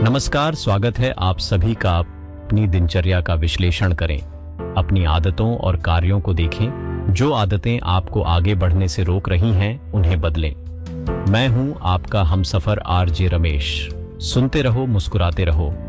नमस्कार, स्वागत है आप सभी का। अपनी दिनचर्या का विश्लेषण करें, अपनी आदतों और कार्यों को देखें। जो आदतें आपको आगे बढ़ने से रोक रही हैं, उन्हें बदलें। मैं हूं आपका हमसफर आरजे रमेश। सुनते रहो, मुस्कुराते रहो।